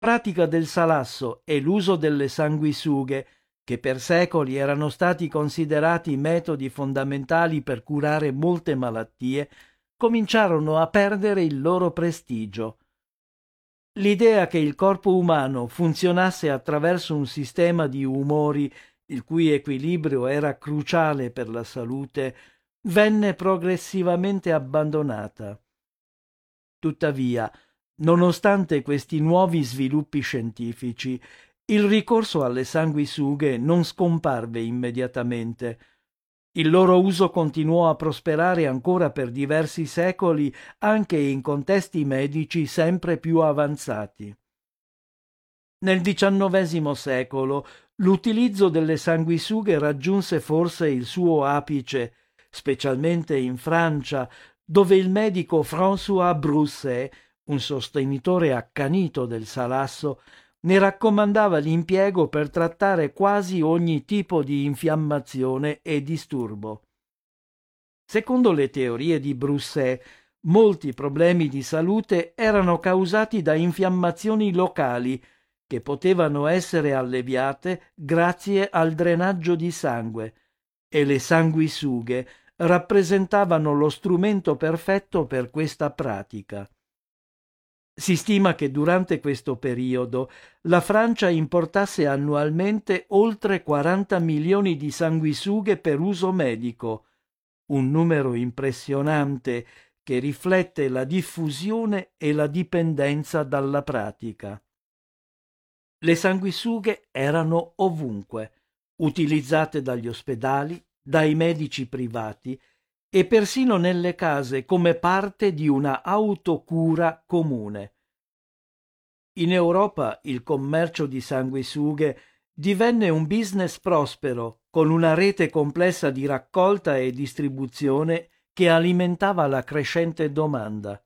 pratica del salasso e l'uso delle sanguisughe, che per secoli erano stati considerati metodi fondamentali per curare molte malattie, cominciarono a perdere il loro prestigio. L'idea che il corpo umano funzionasse attraverso un sistema di umori il cui equilibrio era cruciale per la salute venne progressivamente abbandonata. Tuttavia, nonostante questi nuovi sviluppi scientifici, il ricorso alle sanguisughe non scomparve immediatamente. Il loro uso continuò a prosperare ancora per diversi secoli anche in contesti medici sempre più avanzati. Nel XIX secolo l'utilizzo delle sanguisughe raggiunse forse il suo apice, specialmente in Francia, dove il medico François Broussais, un sostenitore accanito del salasso, ne raccomandava l'impiego per trattare quasi ogni tipo di infiammazione e disturbo. Secondo le teorie di Broussais, molti problemi di salute erano causati da infiammazioni locali che potevano essere alleviate grazie al drenaggio di sangue, e le sanguisughe rappresentavano lo strumento perfetto per questa pratica. Si stima che durante questo periodo la Francia importasse annualmente oltre 40 milioni di sanguisughe per uso medico, un numero impressionante che riflette la diffusione e la dipendenza dalla pratica. Le sanguisughe erano ovunque, utilizzate dagli ospedali, dai medici privati e persino nelle case come parte di una autocura comune. In Europa il commercio di sanguisughe divenne un business prospero, con una rete complessa di raccolta e distribuzione che alimentava la crescente domanda.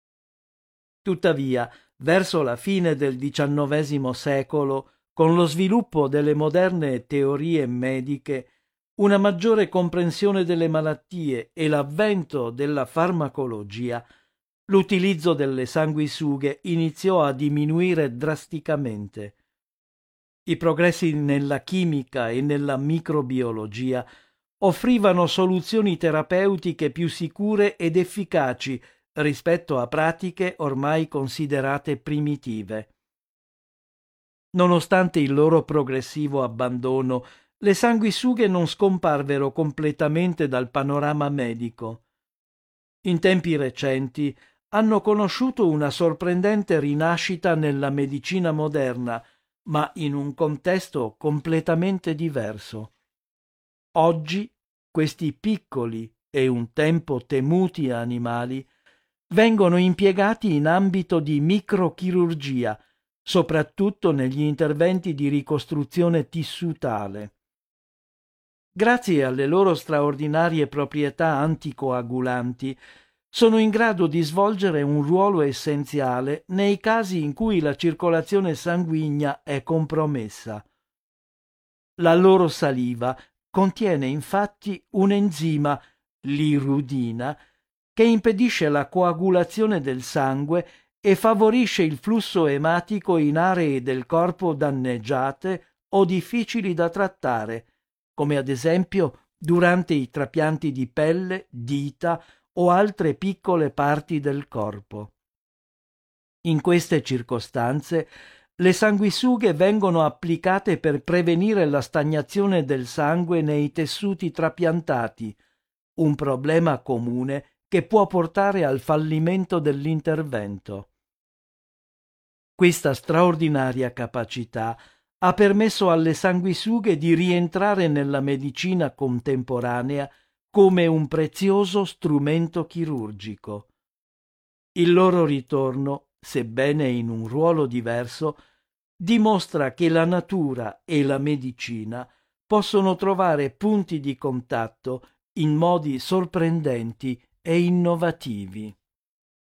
Tuttavia, verso la fine del XIX secolo, con lo sviluppo delle moderne teorie mediche, una maggiore comprensione delle malattie e l'avvento della farmacologia, l'utilizzo delle sanguisughe iniziò a diminuire drasticamente. I progressi nella chimica e nella microbiologia offrivano soluzioni terapeutiche più sicure ed efficaci rispetto a pratiche ormai considerate primitive. Nonostante il loro progressivo abbandono, le sanguisughe non scomparvero completamente dal panorama medico. In tempi recenti hanno conosciuto una sorprendente rinascita nella medicina moderna, ma in un contesto completamente diverso. Oggi questi piccoli e un tempo temuti animali vengono impiegati in ambito di microchirurgia, soprattutto negli interventi di ricostruzione tissutale. Grazie alle loro straordinarie proprietà anticoagulanti, sono in grado di svolgere un ruolo essenziale nei casi in cui la circolazione sanguigna è compromessa. La loro saliva contiene infatti un enzima, l'irudina, che impedisce la coagulazione del sangue e favorisce il flusso ematico in aree del corpo danneggiate o difficili da trattare, come ad esempio durante i trapianti di pelle, dita o altre piccole parti del corpo. In queste circostanze, le sanguisughe vengono applicate per prevenire la stagnazione del sangue nei tessuti trapiantati, un problema comune che può portare al fallimento dell'intervento. Questa straordinaria capacità ha permesso alle sanguisughe di rientrare nella medicina contemporanea come un prezioso strumento chirurgico. Il loro ritorno, sebbene in un ruolo diverso, dimostra che la natura e la medicina possono trovare punti di contatto in modi sorprendenti e innovativi.